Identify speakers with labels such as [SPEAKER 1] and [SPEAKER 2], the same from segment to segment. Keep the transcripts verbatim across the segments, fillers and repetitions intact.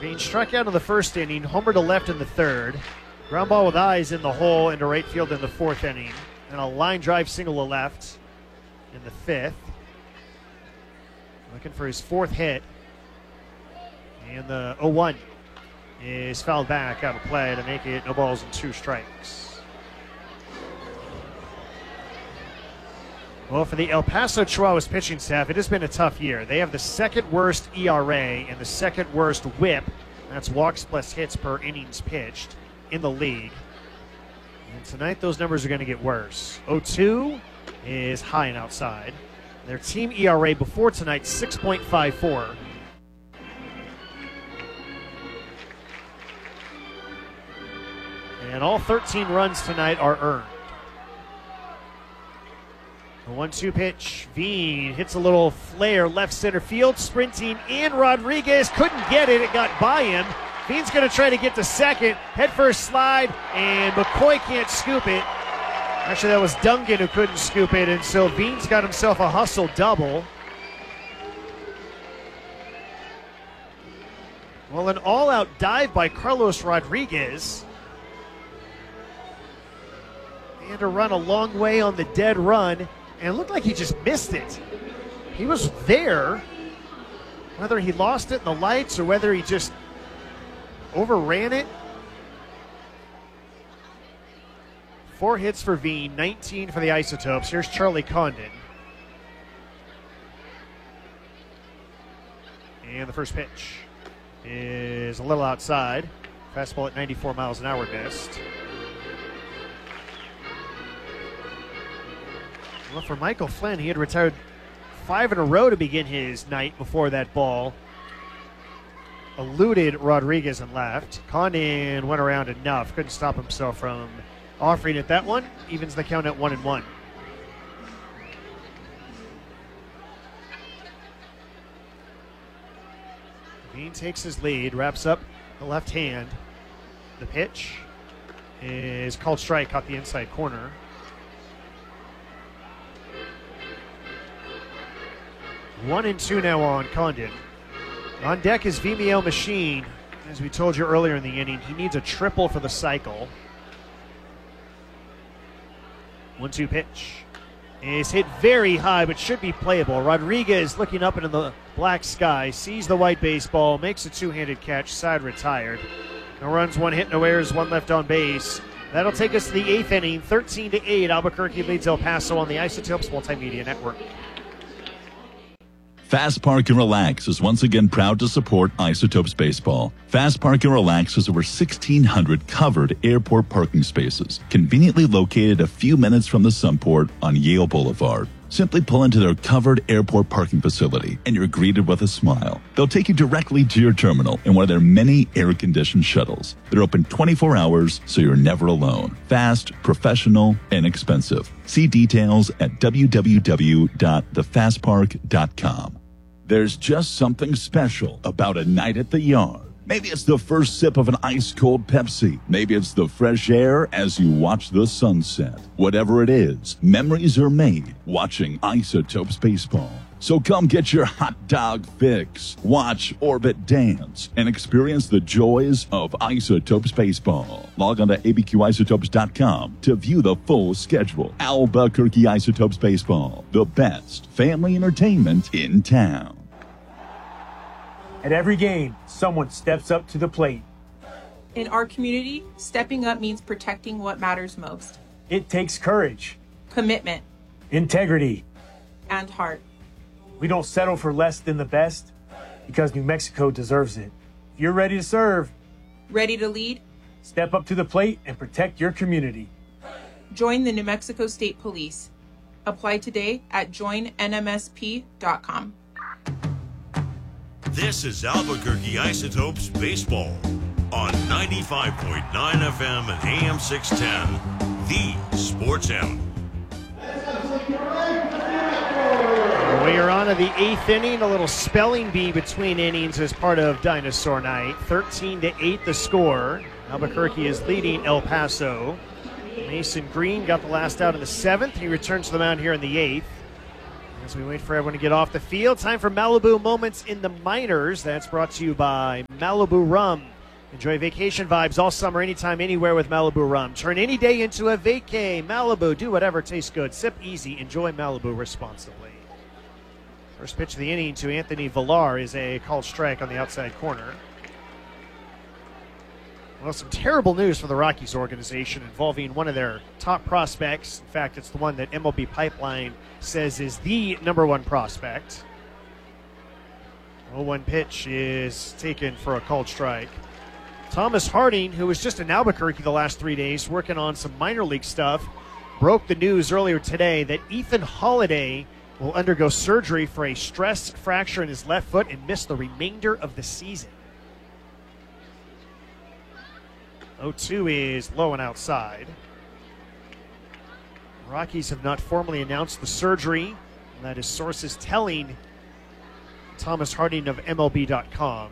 [SPEAKER 1] Being struck out in the first inning, homer to left in the third. Ground ball with eyes in the hole into right field in the fourth inning. And a line drive single to left in the fifth. Looking for his fourth hit. And the oh one is fouled back out of play to make it no balls and two strikes. Well, for the El Paso Chihuahuas pitching staff, it has been a tough year. They have the second worst E R A and the second worst whip. That's walks plus hits per innings pitched in the league. And tonight, those numbers are going to get worse. oh two is high and outside. Their team E R A before tonight, six point five four. And all thirteen runs tonight are earned. The one two pitch. Veen hits a little flare left center field. Sprinting in. Rodriguez couldn't get it. It got by him. Veen's going to try to get to second. Head first slide. And McCoy can't scoop it. Actually, that was Dungan who couldn't scoop it. And so Veen's got himself a hustle double. Well, an all-out dive by Carlos Rodriguez. He had to run a long way on the dead run. And it looked like he just missed it. He was there. Whether he lost it in the lights or whether he just overran it. Four hits for Veen, nineteen for the Isotopes. Here's Charlie Condon. And the first pitch is a little outside. Fastball at ninety-four miles an hour missed. Well, for Michael Flynn, he had retired five in a row to begin his night before that ball eluded Rodriguez and left. Condon went around enough, couldn't stop himself from offering it. That one evens the count at one and one. Veen takes his lead, wraps up the left hand. The pitch is called strike, caught the inside corner. One and two now on Condon. On deck is Vimeo Machine. As we told you earlier in the inning, he needs a triple for the cycle. one two pitch is hit very high, but should be playable. Rodriguez looking up into the black sky, sees the white baseball, makes a two-handed catch, side retired. No runs, one hit, no errors, one left on base. That'll take us to the eighth inning, thirteen to eight. Albuquerque leads El Paso on the Isotopes Multimedia Network.
[SPEAKER 2] Fast Park and Relax is once again proud to support Isotopes Baseball. Fast Park and Relax has over sixteen hundred covered airport parking spaces, conveniently located a few minutes from the Sunport on Yale Boulevard. Simply pull into their covered airport parking facility and you're greeted with a smile. They'll take you directly to your terminal in one of their many air-conditioned shuttles. They're open twenty-four hours, so you're never alone. Fast, professional, and expensive. See details at w w w dot the fast park dot com. There's just something special about a night at the yard. Maybe it's the first sip of an ice-cold Pepsi. Maybe it's the fresh air as you watch the sunset. Whatever it is, memories are made watching Isotopes Baseball. So come get your hot dog fix, watch Orbit dance, and experience the joys of Isotopes Baseball. Log on to a b q isotopes dot com to view the full schedule. Albuquerque Isotopes Baseball, the best family entertainment in town.
[SPEAKER 3] At every game, someone steps up to the plate.
[SPEAKER 4] In our community, stepping up means protecting what matters most.
[SPEAKER 3] It takes courage,
[SPEAKER 4] commitment,
[SPEAKER 3] integrity,
[SPEAKER 4] and heart.
[SPEAKER 3] We don't settle for less than the best because New Mexico deserves it. If you're ready to serve,
[SPEAKER 4] ready to lead,
[SPEAKER 3] step up to the plate and protect your community.
[SPEAKER 4] Join the New Mexico State Police. Apply today at join n m s p dot com.
[SPEAKER 5] This is Albuquerque Isotopes Baseball on ninety-five point nine F M and A M six ten, the Sports Animal.
[SPEAKER 1] We are on to the eighth inning, a little spelling bee between innings as part of Dinosaur Night. thirteen to eight the score. Albuquerque is leading El Paso. Mason Green got the last out in the seventh. He returns to the mound here in the eighth. As we wait for everyone to get off the field, time for Malibu Moments in the Minors. That's brought to you by Malibu Rum. Enjoy vacation vibes all summer, anytime, anywhere with Malibu Rum. Turn any day into a vacay. Malibu, do whatever tastes good. Sip easy. Enjoy Malibu responsibly. First pitch of the inning to Anthony Villar is a called strike on the outside corner. Well, some terrible news for the Rockies organization involving one of their top prospects. In fact, it's the one that M L B Pipeline says is the number one prospect. oh one pitch is taken for a called strike. Thomas Harding, who was just in Albuquerque the last three days working on some minor league stuff, broke the news earlier today that Ethan Holiday will undergo surgery for a stress fracture in his left foot and miss the remainder of the season. oh two is low and outside. Rockies have not formally announced the surgery, and that is sources telling Thomas Harding of M L B dot com.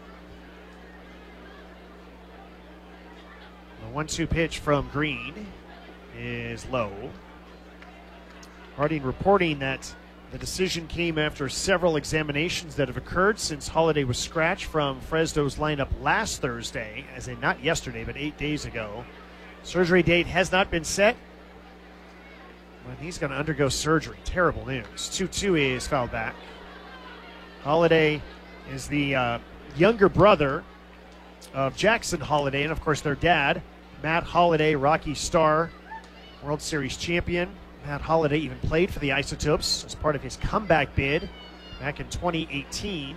[SPEAKER 1] The one two pitch from Green is low. Harding reporting that the decision came after several examinations that have occurred since Holiday was scratched from Fresno's lineup last Thursday, as in not yesterday, but eight days ago. Surgery date has not been set, but he's going to undergo surgery. Terrible news. two two is fouled back. Holiday is the uh, younger brother of Jackson Holiday, and of course their dad, Matt Holiday, Rocky star, World Series champion. Matt Holiday even played for the Isotopes as part of his comeback bid back in twenty eighteen.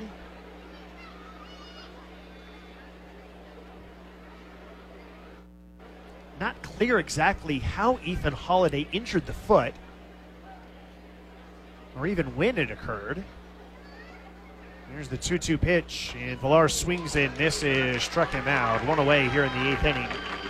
[SPEAKER 1] Not clear exactly how Ethan Holiday injured the foot or even when it occurred. Here's the two two pitch, and Villar swings in, misses, struck him out. One away here in the eighth inning.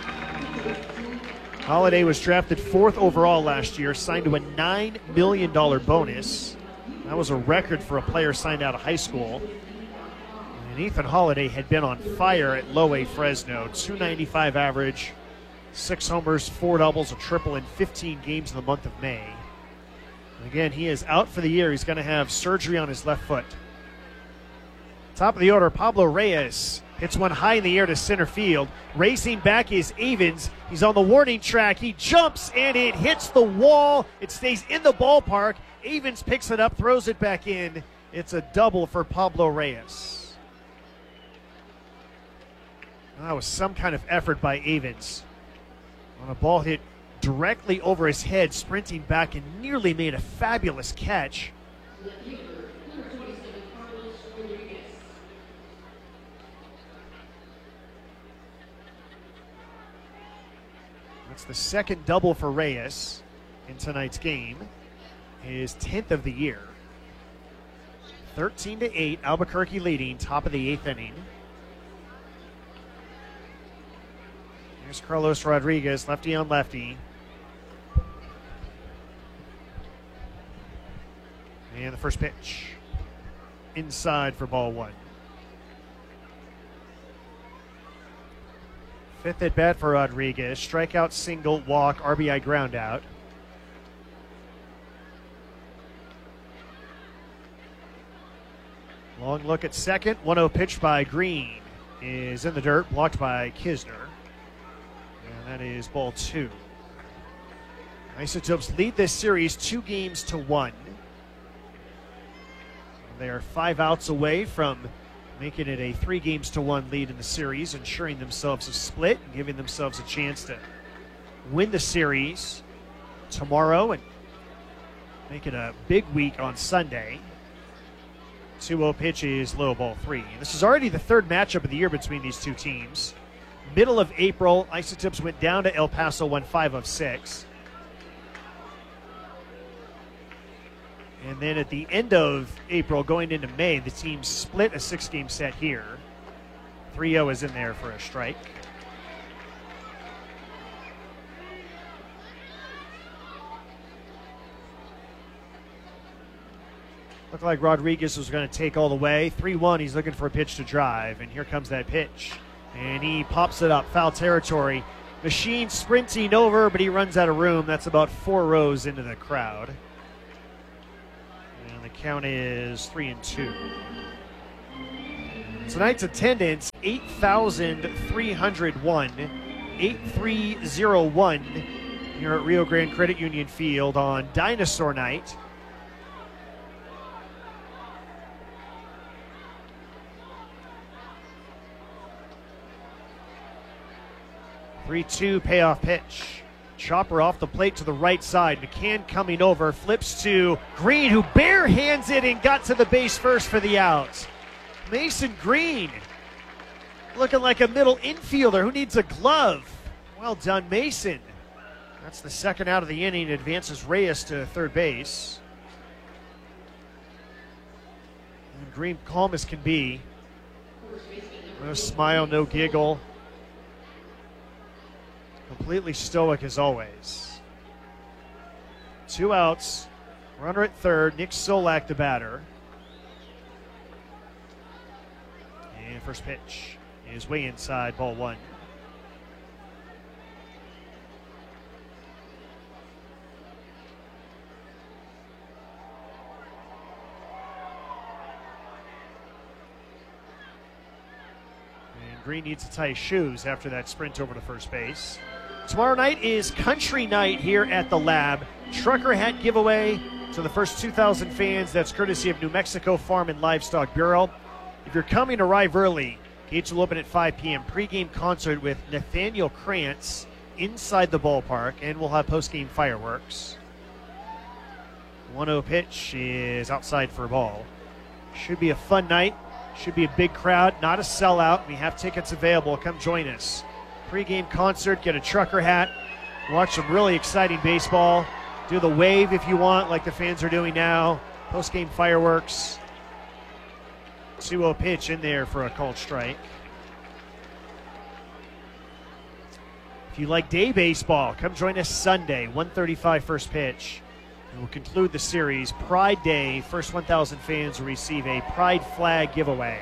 [SPEAKER 1] Holiday was drafted fourth overall last year, signed to a nine million dollars bonus. That was a record for a player signed out of high school. And Ethan Holiday had been on fire at Low A Fresno. two ninety-five average, six homers, four doubles, a triple in fifteen games in the month of May. And again, he is out for the year. He's going to have surgery on his left foot. Top of the order, Pablo Reyes hits one high in the air to center field. Racing back is Avens. He's on the warning track. He jumps, and it hits the wall. It stays in the ballpark. Avens picks it up, throws it back in. It's a double for Pablo Reyes. That was some kind of effort by Avens. On a ball hit directly over his head, sprinting back, and nearly made a fabulous catch. That's the second double for Reyes in tonight's game, his tenth of the year. thirteen to eight, Albuquerque leading, top of the eighth inning. Here's Carlos Rodriguez, lefty on lefty. And the first pitch, inside for ball one. Fifth at bat for Rodriguez. Strikeout, single, walk, R B I ground out. Long look at second. one oh pitch by Green is in the dirt, blocked by Kisner. And that is ball two. Isotopes lead this series two games to one. They are five outs away from making it a three games to one lead in the series, ensuring themselves a split and giving themselves a chance to win the series tomorrow and make it a big week on Sunday. two oh pitch is low, ball three. And this is already the third matchup of the year between these two teams. Middle of April, Isotopes went down to El Paso, won five of six. And then at the end of April, going into May, the team split a six-game set here. three oh is in there for a strike. Looked like Rodriguez was going to take all the way. three one, he's looking for a pitch to drive, and here comes that pitch. And he pops it up, foul territory. Machine sprinting over, but he runs out of room. That's about four rows into the crowd. Count is three and two. Tonight's attendance, eight thousand three hundred one, eight three zero one here at Rio Grande Credit Union Field on Dinosaur Night. three two payoff pitch. Chopper off the plate to the right side. McCann coming over, flips to Green, who barehands it and got to the base first for the out. Mason Green looking like a middle infielder who needs a glove. Well done, Mason. That's the second out of the inning. Advances Reyes to third base. And Green calm as can be. No smile, no giggle. Completely stoic as always. Two outs. Runner at third. Nick Solak, the batter. And first pitch is way inside, ball one. And Green needs to tie his shoes after that sprint over to first base. Tomorrow night is country night here at the Lab. Trucker hat giveaway to the first two thousand fans. That's courtesy of New Mexico Farm and Livestock Bureau. If you're coming, arrive early. Gates will open at five p.m. Pre-game concert with Nathaniel Krantz inside the ballpark, and we'll have post-game fireworks. one oh pitch is outside for a ball. Should be a fun night. Should be a big crowd, not a sellout. We have tickets available. Come join us. Pre-game concert, get a trucker hat, watch some really exciting baseball. Do the wave if you want, like the fans are doing now. Post-game fireworks. two oh pitch in there for a called strike. If you like day baseball, come join us Sunday, one thirty-five first pitch. And we'll conclude the series. Pride Day, first one thousand fans will receive a Pride flag giveaway.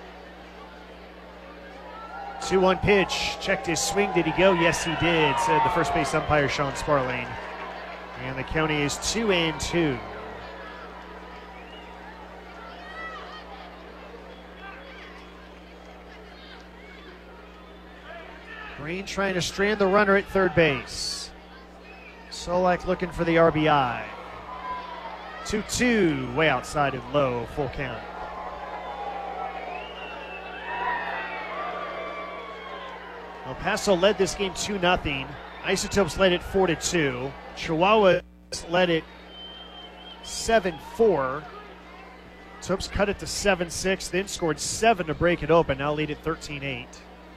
[SPEAKER 1] two one pitch, checked his swing. Did he go? Yes, he did, said the first base umpire, Sean Sparling. And the count is two and two. Green trying to strand the runner at third base. Solak looking for the R B I. two two, way outside and low, full count. El Paso led this game two nothing. Isotopes led it four to two. Chihuahua led it seven four. Topes cut it to seven six, then scored seven to break it open. Now lead it thirteen eight.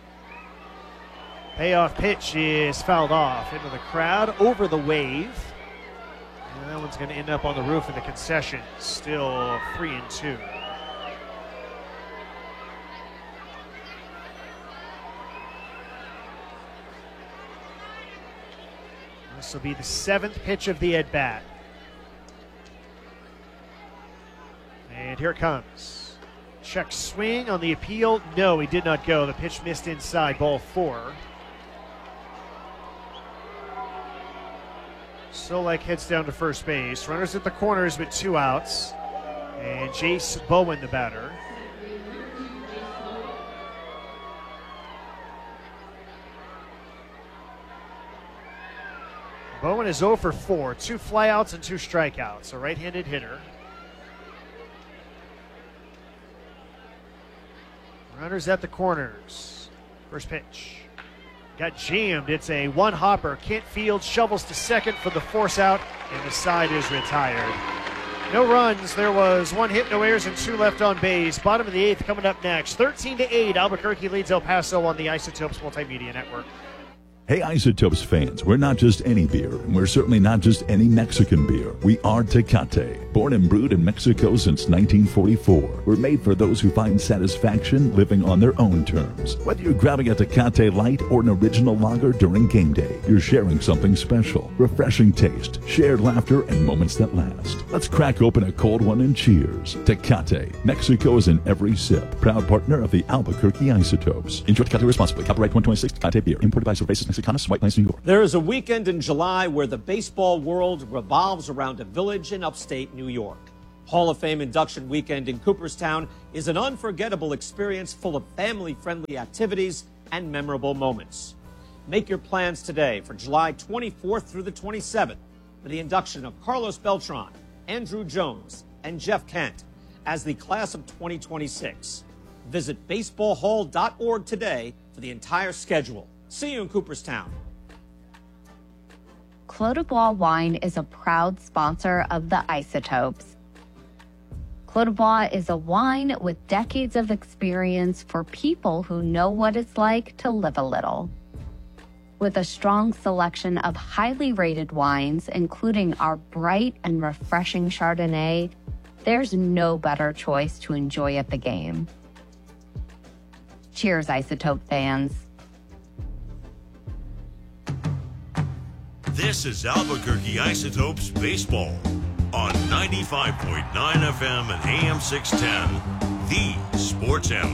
[SPEAKER 1] Payoff pitch is fouled off into the crowd, over the wave. And that one's going to end up on the roof of the concession. Still three and two. This will be the seventh pitch of the at-bat. And here it comes. Check swing on the appeal. No, he did not go. The pitch missed inside, ball four. Solak heads down to first base. Runners at the corners with two outs. And Jace Bowen, the batter. Bowen is oh for four. Two flyouts and two strikeouts. A right-handed hitter. Runners at the corners. First pitch. Got jammed. It's a one-hopper. Kent Fields shovels to second for the force out, and the side is retired. No runs. There was one hit, no errors, and two left on base. Bottom of the eighth coming up next. thirteen to eight. Albuquerque leads El Paso on the Isotopes Multimedia Network.
[SPEAKER 2] Hey, Isotopes fans, we're not just any beer, and we're certainly not just any Mexican beer. We are Tecate. Born and brewed in Mexico since nineteen forty-four, we're made for those who find satisfaction living on their own terms. Whether you're grabbing a Tecate Light or an original lager during game day, you're sharing something special. Refreshing taste, shared laughter, and moments that last. Let's crack open a cold one and cheers. Tecate. Mexico is in every sip. Proud partner of the Albuquerque Isotopes. Enjoy Tecate responsibly. Copyright twenty twenty-six Tecate Beer. Imported by Cervezas Mexicanas, White Plains, New York.
[SPEAKER 6] There is a weekend in July where the baseball world revolves around a village in upstate New York. Hall of Fame induction weekend in Cooperstown is an unforgettable experience full of family-friendly activities and memorable moments. Make your plans today for July twenty-fourth through the twenty-seventh for the induction of Carlos Beltran, Andrew Jones, and Jeff Kent as the class of twenty twenty-six. Visit baseball hall dot org today for the entire schedule. See you in Cooperstown.
[SPEAKER 7] Clos du Bois Wine is a proud sponsor of the Isotopes. Clos du Bois is a wine with decades of experience for people who know what it's like to live a little. With a strong selection of highly rated wines, including our bright and refreshing Chardonnay, there's no better choice to enjoy at the game. Cheers, Isotope fans.
[SPEAKER 5] This is Albuquerque Isotopes Baseball on ninety-five point nine F M and A M six ten, the Sports Animal.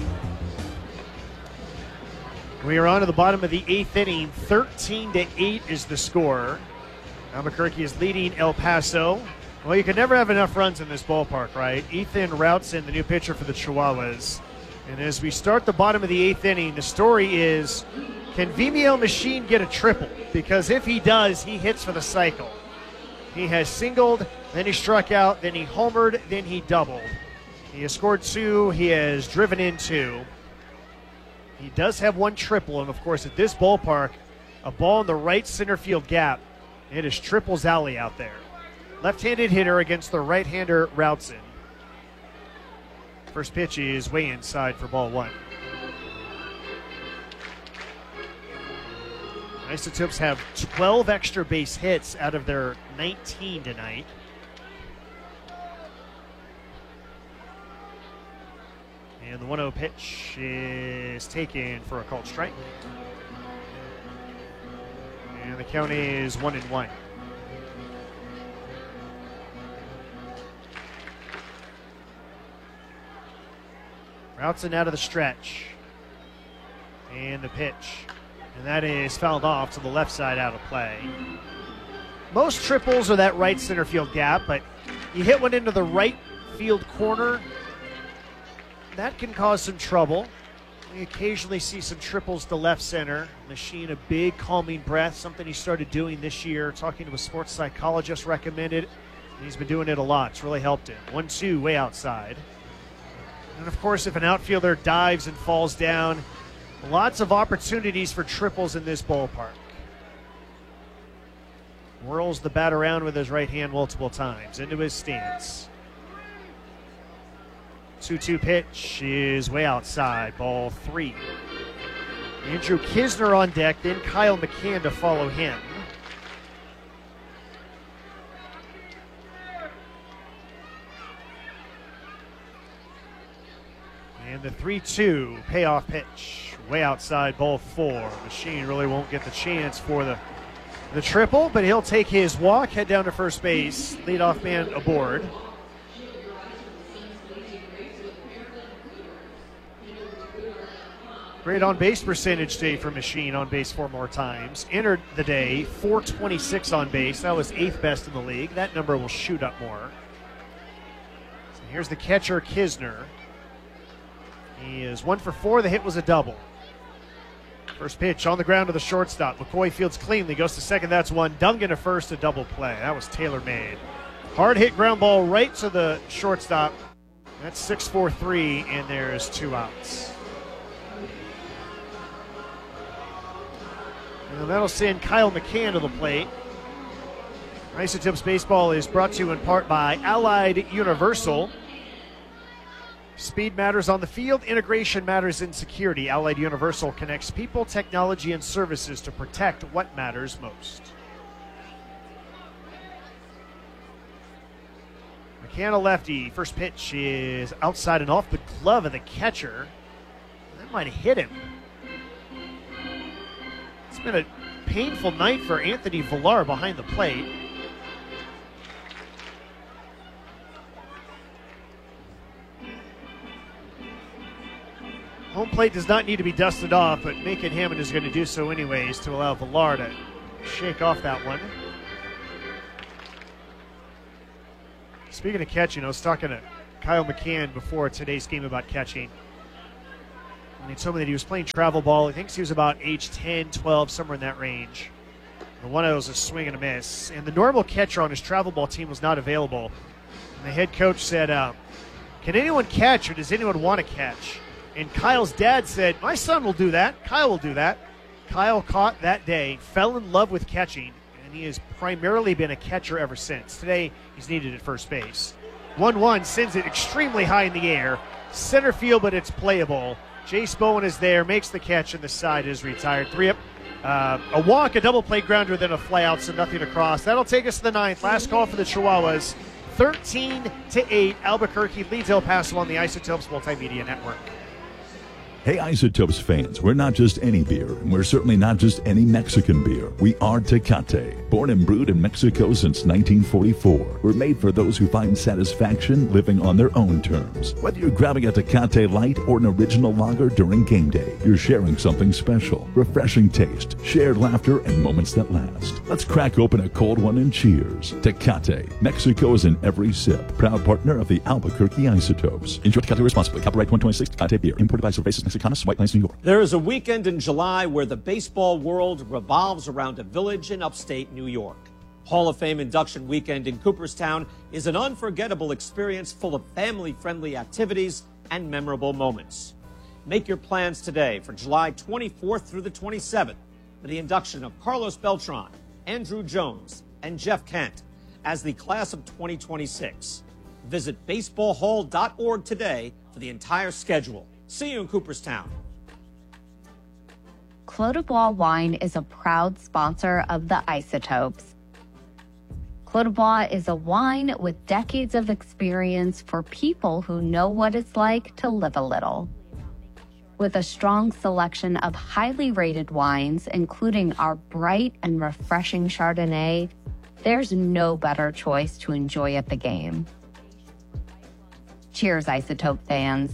[SPEAKER 1] We are on to the bottom of the eighth inning. thirteen to eight is the score. Albuquerque is leading El Paso. Well, you can never have enough runs in this ballpark, right? Ethan Routson, the new pitcher for the Chihuahuas. And as we start the bottom of the eighth inning, the story is, can Vimiel Machine get a triple? Because if he does, he hits for the cycle. He has singled, then he struck out, then he homered, then he doubled. He has scored two, he has driven in two. He does have one triple, and of course at this ballpark, a ball in the right center field gap. It is triples alley out there. Left-handed hitter against the right-hander Routson. First pitch is way inside for ball one. Isotopes have twelve extra base hits out of their nineteen tonight. And the one oh pitch is taken for a called strike. And the count is one and one. Routson out of the stretch. And the pitch. And that is fouled off to the left side, out of play. Most triples are that right center field gap, but you hit one into the right field corner, that can cause some trouble. We occasionally see some triples to left center. Machine, a big calming breath, something he started doing this year. Talking to a sports psychologist, recommended it. And he's been doing it a lot. It's really helped him. one two, way outside. And of course, if an outfielder dives and falls down, lots of opportunities for triples in this ballpark. Whirls the bat around with his right hand multiple times into his stance. two two pitch is way outside, ball three. Andrew Kisner on deck, then Kyle McCann to follow him. And the three two payoff pitch, way outside, ball four. Machine really won't get the chance for the, the triple, but he'll take his walk, head down to first base, leadoff man aboard. Great on-base percentage day for Machine, on base four more times. Entered the day, four twenty-six on base. That was eighth best in the league. That number will shoot up more. So here's the catcher, Kisner. He is one for four. The hit was a double. First pitch on the ground to the shortstop. McCoy fields cleanly, goes to second. That's one. Dungan to first, a double play. That was tailor-made. Hard hit ground ball right to the shortstop. That's six four three, and there's two outs. And that'll send Kyle McCann to the plate. Isotopes Baseball is brought to you in part by Allied Universal. Speed matters on the field, integration matters in security. Allied Universal connects people, technology, and services to protect what matters most. McCann, a lefty. First pitch is outside and off the glove of the catcher. That might have hit him. It's been a painful night for Anthony Villar behind the plate. Home plate does not need to be dusted off, but Macon Hammond is going to do so anyways to allow Villar to shake off that one. Speaking of catching, I was talking to Kyle McCann before today's game about catching. And he told me that he was playing travel ball. He thinks he was about age ten, twelve, somewhere in that range. The one of those was a swing and a miss. And the normal catcher on his travel ball team was not available. And the head coach said, uh, can anyone catch or does anyone want to catch? And Kyle's dad said, my son will do that. Kyle will do that. Kyle caught that day, fell in love with catching, and he has primarily been a catcher ever since. Today, he's needed at first base. one one sends it extremely high in the air. Center field, but it's playable. Jace Bowen is there, makes the catch, and the side is retired. Three up. Uh, a walk, a double play grounder, then a fly out, so nothing across. That'll take us to the ninth. Last call for the Chihuahuas. thirteen to eight. Albuquerque leads El Paso on the Isotopes Multimedia Network.
[SPEAKER 2] Hey Isotopes fans, we're not just any beer, and we're certainly not just any Mexican beer. We are Tecate. Born and brewed in Mexico since nineteen forty-four, we're made for those who find satisfaction living on their own terms. Whether you're grabbing a Tecate Light or an original lager during game day, you're sharing something special. Refreshing taste, shared laughter, and moments that last. Let's crack open a cold one and cheers. Tecate. Mexico is in every sip. Proud partner of the Albuquerque Isotopes. Enjoy Tecate responsibly. Copyright twenty twenty-six Tecate Beer. Imported by Cervezas Mexicanas, White Plains, New York.
[SPEAKER 6] There is a weekend in July where the baseball world revolves around a village in upstate New York. Hall of Fame induction weekend in Cooperstown is an unforgettable experience full of family-friendly activities and memorable moments. Make your plans today for July twenty-fourth through the twenty-seventh for the induction of Carlos Beltran, Andrew Jones, and Jeff Kent as the class of twenty twenty-six. Visit baseball hall dot org today for the entire schedule. See you in Cooperstown.
[SPEAKER 7] Clos du Bois Wine is a proud sponsor of the Isotopes. Clos du Bois is a wine with decades of experience for people who know what it's like to live a little. With a strong selection of highly rated wines, including our bright and refreshing Chardonnay, there's no better choice to enjoy at the game. Cheers, Isotope fans.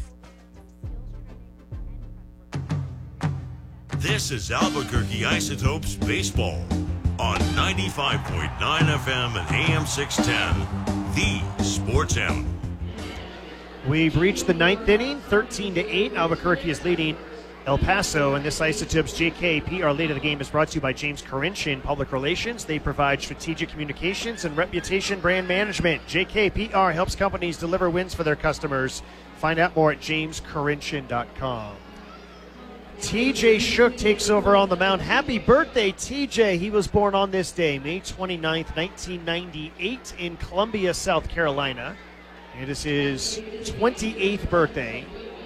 [SPEAKER 5] This is Albuquerque Isotopes Baseball on ninety-five point nine F M and A M six ten, the Sports Animal.
[SPEAKER 1] We've reached the ninth inning, thirteen to eight. Albuquerque is leading El Paso, and this Isotopes J K P R lead of the game is brought to you by James Corinchian Public Relations. They provide strategic communications and reputation brand management. J K P R helps companies deliver wins for their customers. Find out more at james corinchian dot com. T J Shook takes over on the mound. Happy birthday, T J. He was born on this day, May twenty-ninth, nineteen ninety-eight, in Columbia, South Carolina. It is his twenty-eighth birthday.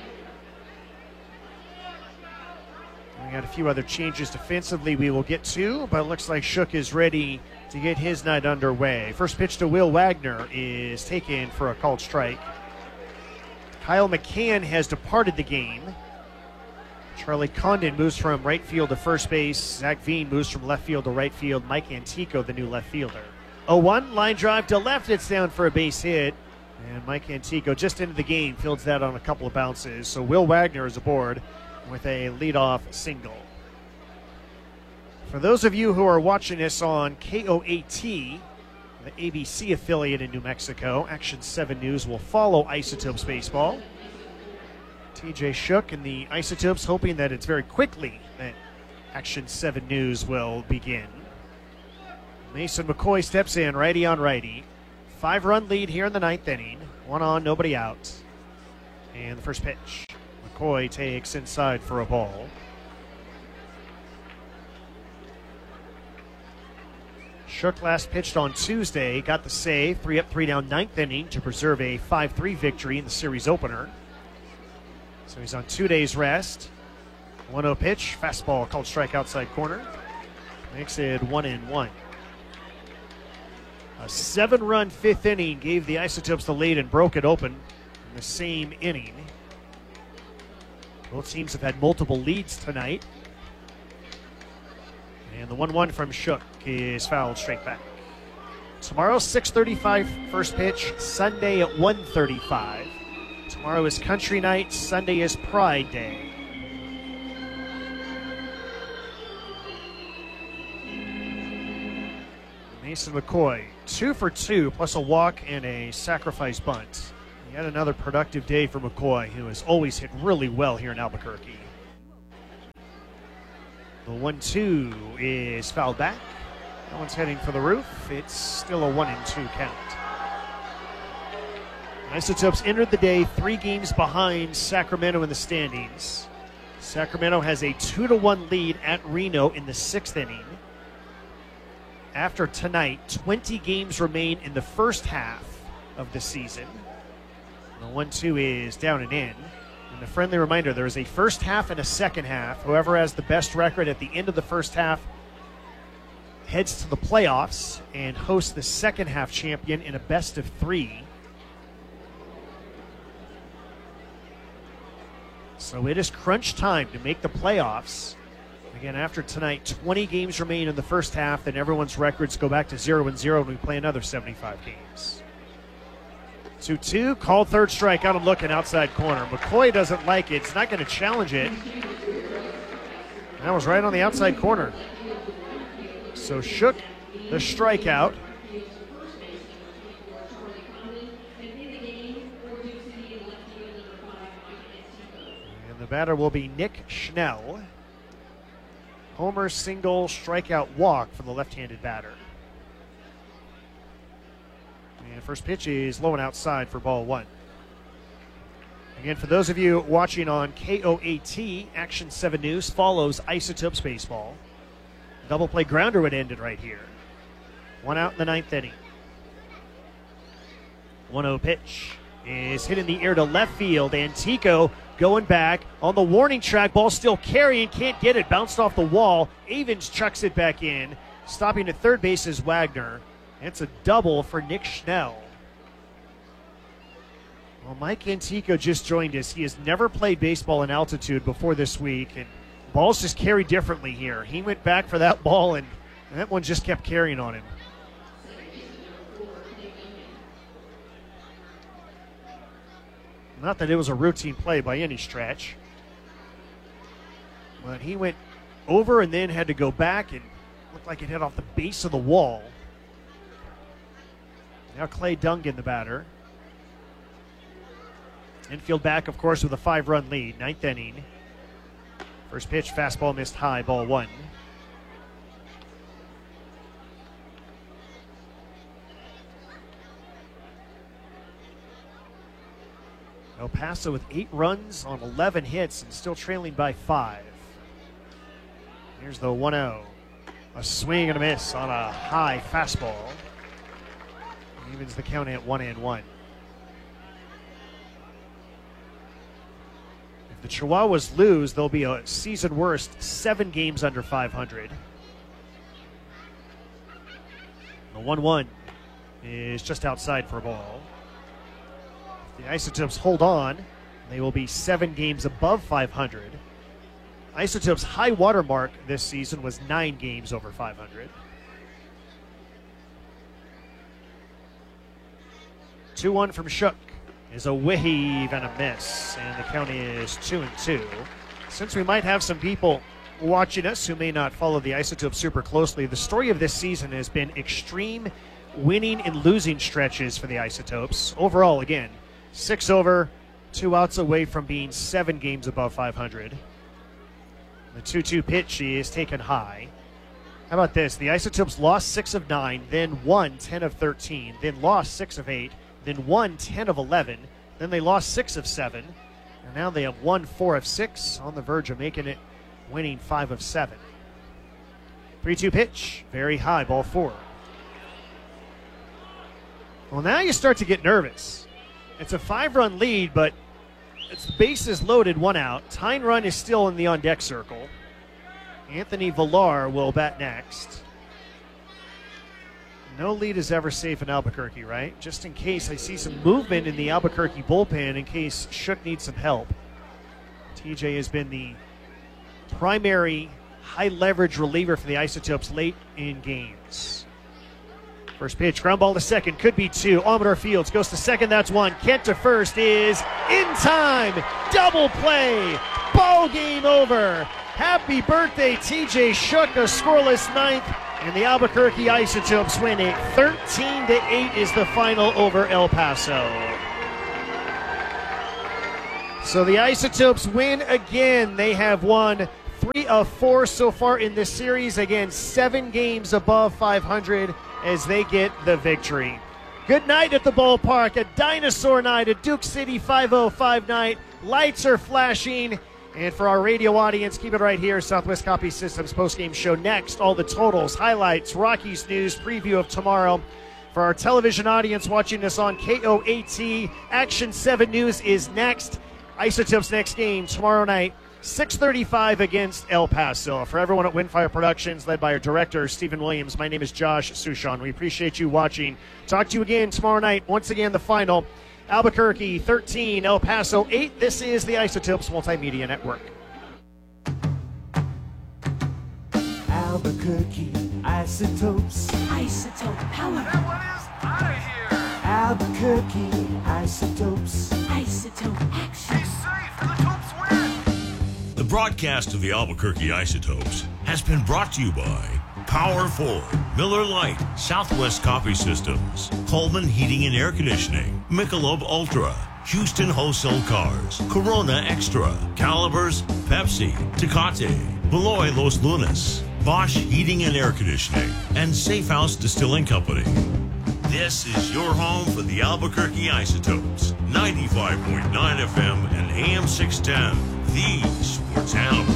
[SPEAKER 1] We got a few other changes defensively we will get to, but it looks like Shook is ready to get his night underway. First pitch to Will Wagner is taken for a called strike. Kyle McCann has departed the game. Charlie Condon moves from right field to first base. Zach Veen moves from left field to right field. Mike Antico, the new left fielder. oh one, line drive to left. It's down for a base hit. And Mike Antico just into the game, fields that on a couple of bounces. So Will Wagner is aboard with a leadoff single. For those of you who are watching this on K O A T, the A B C affiliate in New Mexico, Action seven News will follow Isotopes Baseball. T J Shook and the Isotopes hoping that it's very quickly that Action seven News will begin. Mason McCoy steps in, righty on righty. Five-run lead here in the ninth inning. One on, nobody out. And the first pitch. McCoy takes inside for a ball. Shook last pitched on Tuesday, got the save, three up, three down, ninth inning to preserve a five three victory in the series opener. So he's on two days rest. one oh pitch, fastball called strike outside corner. Makes it one and one. A seven-run fifth inning gave the Isotopes the lead and broke it open in the same inning. Both teams have had multiple leads tonight. And the one one from Shook is fouled straight back. Tomorrow, six thirty-five first pitch, Sunday at one thirty-five. Tomorrow is Country Night, Sunday is Pride Day. Mason McCoy, two for two, plus a walk and a sacrifice bunt. He had another productive day for McCoy, who has always hit really well here in Albuquerque. The one two is fouled back. That one's heading for the roof. It's still a one and two count. Isotopes entered the day three games behind Sacramento in the standings. Sacramento has a two to one lead at Reno in the sixth inning. After tonight, twenty games remain in the first half of the season. The one two is down and in. And a friendly reminder, there is a first half and a second half. Whoever has the best record at the end of the first half heads to the playoffs and hosts the second half champion in a best of three. So it is crunch time to make the playoffs. Again, after tonight, twenty games remain in the first half, then everyone's records go back to zero and zero, and we play another seventy-five games. two two, called third strike, out and looking outside corner. McCoy doesn't like it. It's not going to challenge it. That was right on the outside corner. So Shook the strikeout. And the batter will be Nick Schnell. Homer single, strikeout, walk for the left-handed batter. And first pitch is low and outside for ball one. Again, for those of you watching on K O A T, Action seven News follows Isotopes Baseball. Double play grounder would end it right here. One out in the ninth inning. one oh pitch is hit in the air to left field. Antico going back on the warning track. Ball still carrying, can't get it. Bounced off the wall. Avens chucks it back in. Stopping at third base is Wagner. It's a double for Nick Schnell. Well, Mike Antico just joined us. He has never played baseball in altitude before this week, and balls just carry differently here. He went back for that ball, and that one just kept carrying on him. Not that it was a routine play by any stretch, but he went over and then had to go back and looked like it hit off the base of the wall. Now Clay Dungan, the batter. Infield back, of course, with a five-run lead, ninth inning. First pitch, fastball missed high, ball one. El Paso with eight runs on eleven hits and still trailing by five. Here's the one oh. A swing and a miss on a high fastball. Evens the count at one and one. If the Chihuahuas lose, they'll be a season worst seven games under five hundred. The one one is just outside for a ball. If the Isotopes hold on, they will be seven games above five hundred. Isotopes' high water mark this season was nine games over five hundred. two one from Shook is a wave and a miss, and the count is two and two. Since we might have some people watching us who may not follow the Isotopes super closely, the story of this season has been extreme winning and losing stretches for the Isotopes. Overall, again, six over, two outs away from being seven games above five hundred. The two two pitch is taken high. How about this? The Isotopes lost six of nine, then won ten of thirteen, then lost six of eight, then won ten of eleven, then they lost six of seven, and now they have won four of six, on the verge of making it, winning five of seven. three two pitch, very high, ball four. Well, now you start to get nervous. It's a five-run lead, but it's bases loaded, one out. Tyne Run is still in the on-deck circle. Anthony Villar will bat next. No lead is ever safe in Albuquerque, right? Just in case I see some movement in the Albuquerque bullpen, in case Shook needs some help. T J has been the primary high-leverage reliever for the Isotopes late in games. First pitch, ground ball to second, could be two. Amador Fields goes to second, that's one. Kent to first is in time. Double play. Ball game over. Happy birthday, T J Shook. A scoreless ninth. And the Albuquerque Isotopes win it. thirteen to eight is the final over El Paso. So the Isotopes win again. They have won three of four so far in this series. Again, seven games above five hundred as they get the victory. Good night at the ballpark. A dinosaur night, a Duke City five oh five night. Lights are flashing. And for our radio audience, keep it right here. Southwest Copy Systems postgame show next. All the totals, highlights, Rockies news, preview of tomorrow. For our television audience watching us on K O A T, Action seven News is next. Isotopes next game tomorrow night, six thirty-five against El Paso. For everyone at Windfire Productions, led by our director, Stephen Williams, my name is Josh Sushan. We appreciate you watching. Talk to you again tomorrow night. Once again, the final. Albuquerque thirteen, El Paso eight. This is the Isotopes Multimedia Network.
[SPEAKER 8] Albuquerque Isotopes.
[SPEAKER 9] Isotope power.
[SPEAKER 8] That one is out of here. Albuquerque Isotopes.
[SPEAKER 9] Isotope action.
[SPEAKER 8] Be safe, and the Topes win.
[SPEAKER 5] The broadcast of the Albuquerque Isotopes has been brought to you by Power Ford, Miller Lite, Southwest Copy Systems, Coleman Heating and Air Conditioning, Michelob Ultra, Houston Wholesale Cars, Corona Extra, Calibers, Pepsi, Tecate, Beloy Los Lunas, Bosch Heating and Air Conditioning, and Safe House Distilling Company. This is your home for the Albuquerque Isotopes, ninety-five point nine F M and A M six ten, the Sports Animal.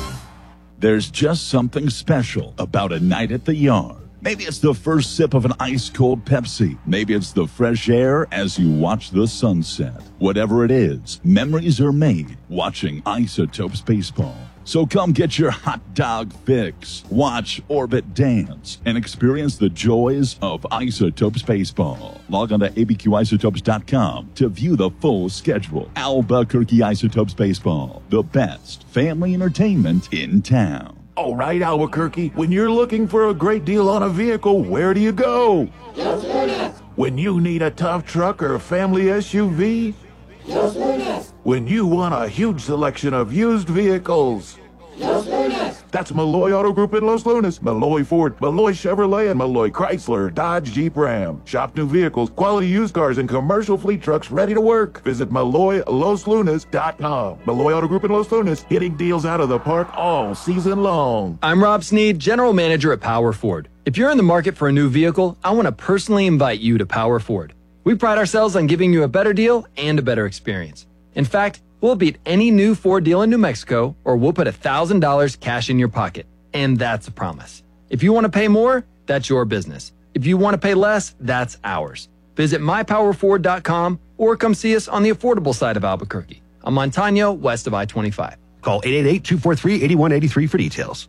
[SPEAKER 2] There's just something special about a night at the yard. Maybe it's the first sip of an ice-cold Pepsi. Maybe it's the fresh air as you watch the sunset. Whatever it is, memories are made watching Isotopes baseball. So come get your hot dog fix, watch Orbit dance, and experience the joys of Isotopes baseball. Log on to A B Q isotopes dot com to view the full schedule. Albuquerque Isotopes baseball, the best family entertainment in town.
[SPEAKER 10] All right, Albuquerque, when you're looking for a great deal on a vehicle, where do you go?
[SPEAKER 11] Los Lunas.
[SPEAKER 10] When you need a tough truck or a family S U V?
[SPEAKER 11] Los Lunas.
[SPEAKER 10] When you want a huge selection of used vehicles?
[SPEAKER 11] Los Lunas.
[SPEAKER 10] That's Malloy Auto Group in Los Lunas. Malloy Ford, Malloy Chevrolet, and Malloy Chrysler, Dodge, Jeep, Ram. Shop new vehicles, quality used cars, and commercial fleet trucks ready to work. Visit Malloy Los Lunas dot com. Malloy Auto Group in Los Lunas, hitting deals out of the park all season long.
[SPEAKER 12] I'm Rob Sneed, General Manager at Power Ford. If you're in the market for a new vehicle, I want to personally invite you to Power Ford. We pride ourselves on giving you a better deal and a better experience. In fact, we'll beat any new Ford deal in New Mexico, or we'll put one thousand dollars cash in your pocket. And that's a promise. If you want to pay more, that's your business. If you want to pay less, that's ours. Visit my power ford dot com or come see us on the affordable side of Albuquerque. On Montano, west of I twenty-five.
[SPEAKER 13] Call eight eight eight, two four three, eight one eight three for details.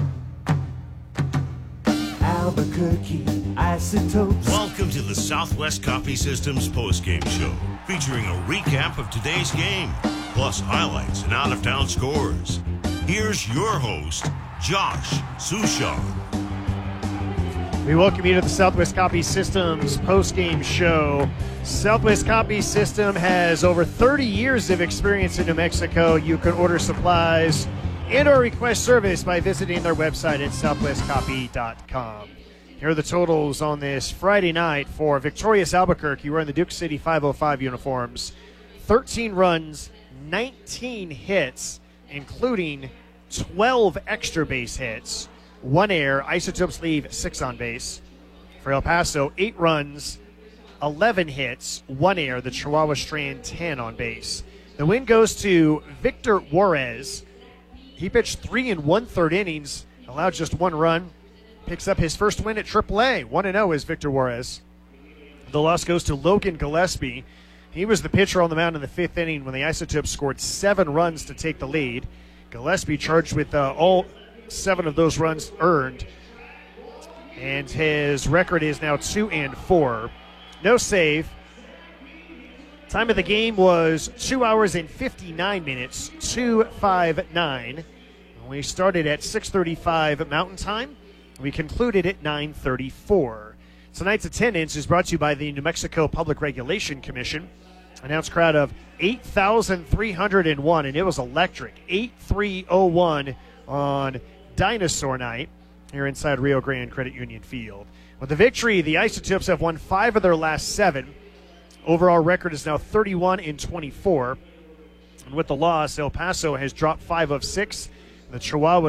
[SPEAKER 8] Albuquerque Isotopes.
[SPEAKER 5] Welcome to the Southwest Copy Systems postgame show, featuring a recap of today's game, plus highlights and out-of-town scores. Here's your host, Josh Sushan.
[SPEAKER 1] We welcome you to the Southwest Copy Systems postgame show. Southwest Copy System has over thirty years of experience in New Mexico. You can order supplies and or request service by visiting their website at southwest copy dot com. Here are the totals on this Friday night for victorious Albuquerque. We're in the Duke City five oh five uniforms. thirteen runs, nineteen hits, including twelve extra base hits. One error. Isotopes leave six on base. For El Paso, eight runs, eleven hits, one error. The Chihuahua Strand, ten on base. The win goes to Victor Juarez. He pitched three and one-third innings, allowed just one run. Picks up his first win at triple A. one and oh is Victor Juarez. The loss goes to Logan Gillespie. He was the pitcher on the mound in the fifth inning when the Isotopes scored seven runs to take the lead. Gillespie charged with uh, all seven of those runs earned. And his record is now two and four. No save. Time of the game was two hours and fifty-nine minutes, two fifty-nine. We started at six thirty-five Mountain Time. We concluded at nine thirty-four. Tonight's attendance is brought to you by the New Mexico Public Regulation Commission. Announced crowd of eight thousand three hundred one, and it was electric. eight three oh one on Dinosaur Night. here inside Rio Grande Credit Union Field. With the victory, the Isotopes have won five of their last seven. Overall record is now thirty-one and twenty-four. And with the loss, El Paso has dropped five of six. The Chihuahuas